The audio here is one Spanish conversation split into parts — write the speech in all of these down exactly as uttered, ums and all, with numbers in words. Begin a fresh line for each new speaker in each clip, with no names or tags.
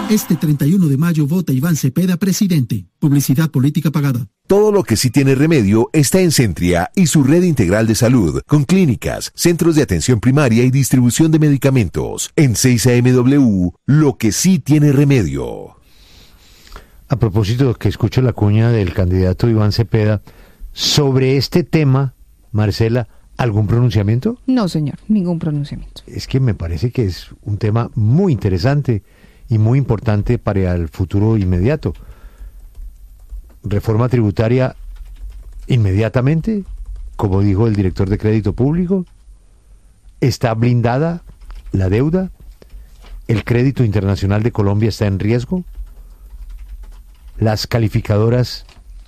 Este treinta y uno de mayo vota Iván Cepeda presidente. Publicidad política pagada.
Todo lo que sí tiene remedio está en Centria y su red integral de salud, con clínicas, centros de atención primaria y distribución de medicamentos. En seis A M W, lo que sí tiene remedio.
A propósito que escucho la cuña del candidato Iván Cepeda, sobre este tema, Marcela, ¿algún pronunciamiento?
No, señor, ningún pronunciamiento.
Es que me parece que es un tema muy interesante y muy importante para el futuro inmediato. Reforma tributaria inmediatamente, como dijo el director de Crédito Público. ¿Está blindada la deuda? ¿El crédito internacional de Colombia está en riesgo? ¿Las calificadoras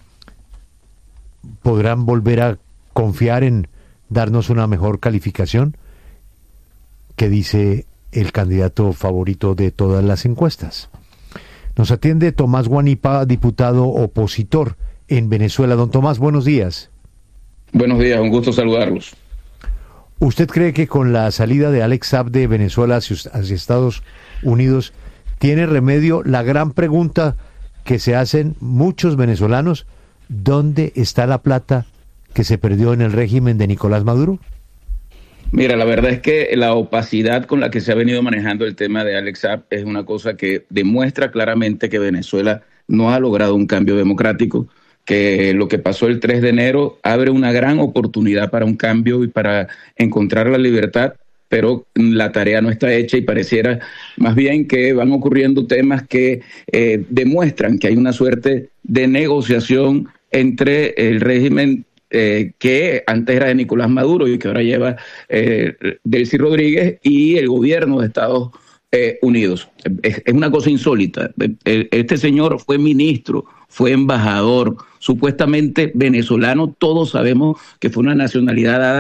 podrán volver a confiar en darnos una mejor calificación? ¿Qué dice el candidato favorito de todas las encuestas? Nos atiende Tomás Guanipa, diputado opositor en Venezuela. Don Tomás, buenos días.
Buenos días, un gusto saludarlos.
¿Usted cree que con la salida de Alex Saab de Venezuela hacia, hacia Estados Unidos tiene remedio la gran pregunta que se hacen muchos venezolanos? ¿Dónde está la plata que se perdió en el régimen de Nicolás Maduro?
Mira, la verdad es que la opacidad con la que se ha venido manejando el tema de Alex Saab es una cosa que demuestra claramente que Venezuela no ha logrado un cambio democrático, que lo que pasó el tres de enero abre una gran oportunidad para un cambio y para encontrar la libertad, pero la tarea no está hecha y pareciera más bien que van ocurriendo temas que eh, demuestran que hay una suerte de negociación entre el régimen Eh, que antes era de Nicolás Maduro y que ahora lleva eh, Delcy Rodríguez y el gobierno de Estados eh, Unidos. Es, es una cosa insólita. Este señor fue ministro, fue embajador, supuestamente venezolano, todos sabemos que fue una nacionalidad dada